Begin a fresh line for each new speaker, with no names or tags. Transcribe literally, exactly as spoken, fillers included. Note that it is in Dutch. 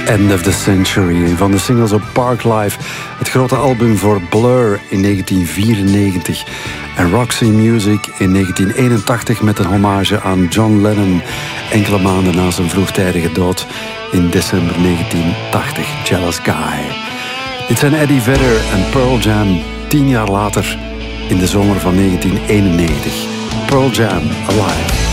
End of the Century, van de singles op Parklife, het grote album voor Blur in negentien vierennegentig en Roxy Music in negentien eenentachtig met een hommage aan John Lennon enkele maanden na zijn vroegtijdige dood in december negentien tachtig, Jealous Guy. Dit zijn Eddie Vedder en Pearl Jam tien jaar later in de zomer van negentien eenennegentig. Pearl Jam, Alive.